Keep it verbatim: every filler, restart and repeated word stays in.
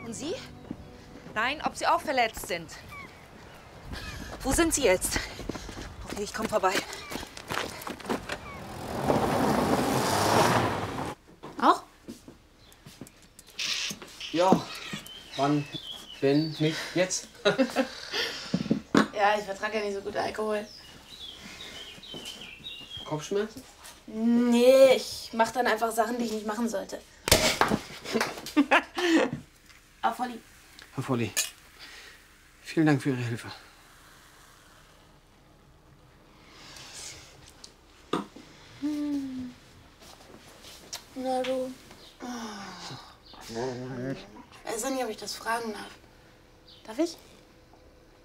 Und Sie? Nein, ob Sie auch verletzt sind. Wo sind Sie jetzt? Okay, ich komme vorbei. Auch? Ja, wann, wenn nicht jetzt? Ja, ich vertrage ja nicht so gut Alkohol. Kopfschmerzen? Nee, ich mache dann einfach Sachen, die ich nicht machen sollte. Auf Volli. Herr Volli, vielen Dank für Ihre Hilfe. Hm. Na du. Oh. Ich weiß ja nicht, ob ich das fragen darf. Darf ich?